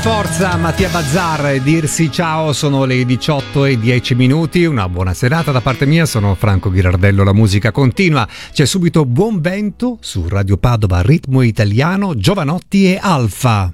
Forza Mattia Bazzar, dirsi ciao, sono le 18:10. Una buona serata da parte mia, sono Franco Ghirardello, la musica continua. C'è subito Buon Vento su Radio Padova, ritmo italiano, Giovanotti e Alfa.